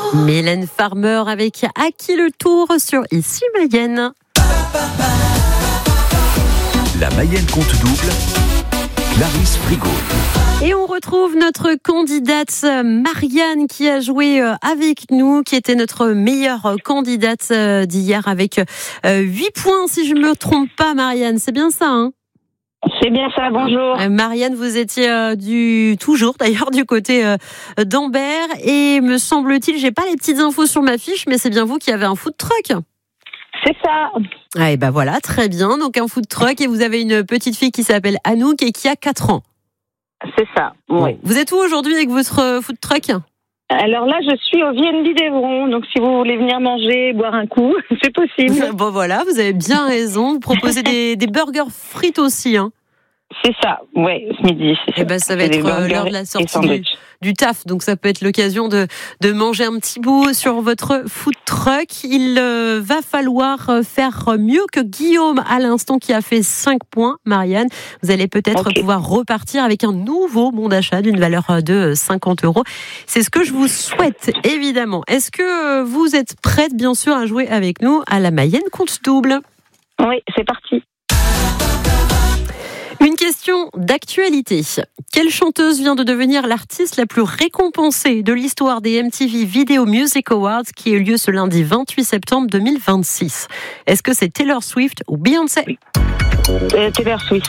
Mylène Farmer avec À qui le tour sur Ici Mayenne. La Mayenne compte double, Clarisse Frigo. Et on retrouve notre candidate Marianne qui a joué avec nous, qui était notre meilleure candidate d'hier avec 8 points, si je ne me trompe pas, Marianne. C'est bien ça, hein ? C'est bien ça, bonjour. Marianne, vous étiez toujours d'ailleurs du côté d'Ambert et me semble-t-il, j'ai pas les petites infos sur ma fiche, mais c'est bien vous qui avez un food truck. C'est ça. Ah, et ben voilà, très bien. Donc un food truck et vous avez une petite fille qui s'appelle Anouk et qui a 4 ans. C'est ça, oui. Vous êtes où aujourd'hui avec votre food truck ? Alors là, je suis au VNB d'Evron, donc si vous voulez venir manger, boire un coup, c'est possible. Bon voilà, vous avez bien raison. Vous proposez des burgers frites aussi, hein ? C'est ça, oui, ce midi. Et ben ça va être l'heure de la sortie du taf, donc ça peut être l'occasion de manger un petit bout sur votre food truck. Il va falloir faire mieux que Guillaume à l'instant qui a fait 5 points, Marianne. Vous allez peut-être pouvoir repartir avec un nouveau bon d'achat d'une valeur de 50 €. C'est ce que je vous souhaite, évidemment. Est-ce que vous êtes prête, bien sûr, à jouer avec nous à la Mayenne compte double ? Oui, c'est parti. Une question d'actualité. Quelle chanteuse vient de devenir l'artiste la plus récompensée de l'histoire des MTV Video Music Awards qui a eu lieu ce lundi 28 septembre 2026 ? Est-ce que c'est Taylor Swift ou Beyoncé ? Taylor Swift.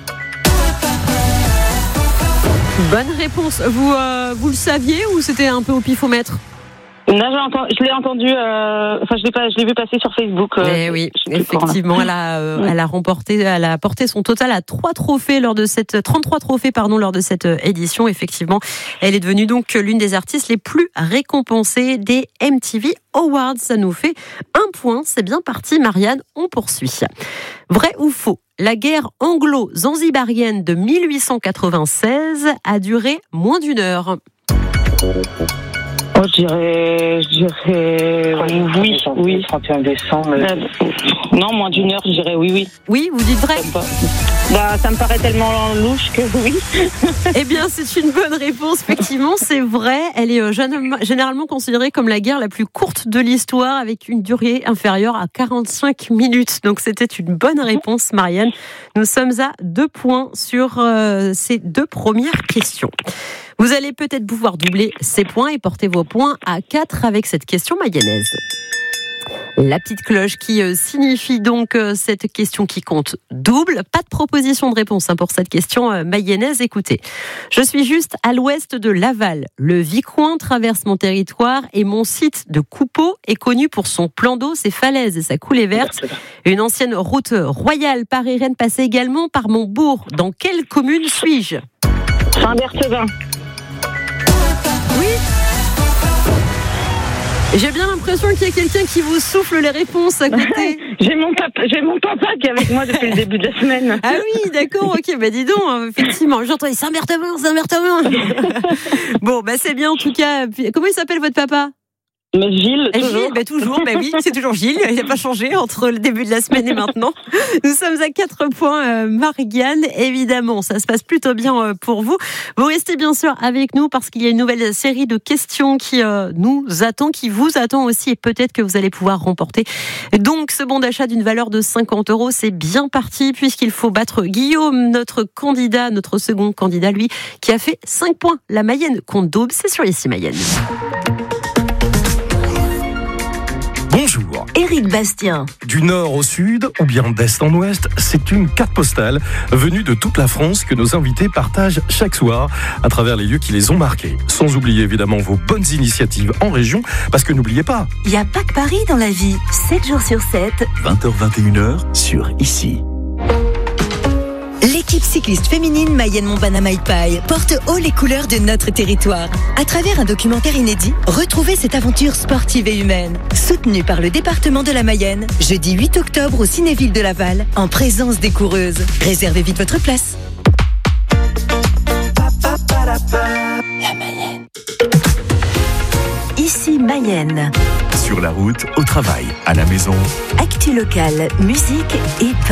Bonne réponse. Vous le saviez ou c'était un peu au pifomètre ? Là, je l'ai entendu, je l'ai vu passer sur Facebook. Oui, effectivement, elle a porté son total à 33 trophées lors de cette édition. Effectivement, elle est devenue donc l'une des artistes les plus récompensées des MTV Awards. Ça nous fait 1 point. C'est bien parti, Marianne. On poursuit. Vrai ou faux ? La guerre anglo-zanzibarienne de 1896 a duré moins d'1 heure. Je dirais oui. 31 décembre. Non, moins d'1 heure, je dirais oui. Oui, vous dites vrai ? Ça me paraît tellement louche que oui. Eh bien, c'est une bonne réponse. Effectivement, c'est vrai. Elle est généralement considérée comme la guerre la plus courte de l'histoire, avec une durée inférieure à 45 minutes. Donc, c'était une bonne réponse, Marianne. Nous sommes à 2 points sur ces 2 premières questions. Vous allez peut-être pouvoir doubler ces points et porter vos points à 4 avec cette question mayonnaise. La petite cloche qui signifie donc cette question qui compte double. Pas de proposition de réponse pour cette question mayonnaise. Écoutez, je suis juste à l'ouest de Laval. Le Vicoin traverse mon territoire et mon site de Coupeau est connu pour son plan d'eau, ses falaises et sa coulée verte. Une ancienne route royale Paris-Rennes passait également par mon bourg. Dans quelle commune suis-je ? Saint-Berthevin. Oui. J'ai bien l'impression qu'il y a quelqu'un qui vous souffle les réponses à côté. J'ai mon papa qui est avec moi depuis le début de la semaine. Ah oui, d'accord, ok, dis donc, effectivement, j'entends Saint-Berthevin. Bon, c'est bien en tout cas. Comment il s'appelle votre papa ? Mais Gilles, toujours. Gilles, toujours, oui, c'est toujours Gilles. Il n'a pas changé entre le début de la semaine et maintenant. Nous sommes à 4 points, Marianne. Évidemment, ça se passe plutôt bien pour vous. Vous restez bien sûr avec nous parce qu'il y a une nouvelle série de questions qui qui vous attend aussi et peut-être que vous allez pouvoir remporter. Donc, ce bon d'achat d'une valeur de 50 €, c'est bien parti puisqu'il faut battre Guillaume, notre second candidat, lui, qui a fait 5 points. La Mayenne compte double, c'est sur Ici Mayenne. Bonjour. Éric Bastien. Du nord au sud, ou bien d'est en ouest, c'est une carte postale venue de toute la France que nos invités partagent chaque soir à travers les lieux qui les ont marqués. Sans oublier évidemment vos bonnes initiatives en région, parce que n'oubliez pas, il n'y a pas que Paris dans la vie. 7 jours sur 7. 20h-21h sur Ici. L'équipe cycliste féminine Mayenne-Montbana-Maïpaille porte haut les couleurs de notre territoire. À travers un documentaire inédit, retrouvez cette aventure sportive et humaine. Soutenue par le département de la Mayenne, jeudi 8 octobre au Cinéville de Laval, en présence des coureuses. Réservez vite votre place. La Mayenne. Ici Mayenne. Sur la route, au travail, à la maison. Actu locale, musique et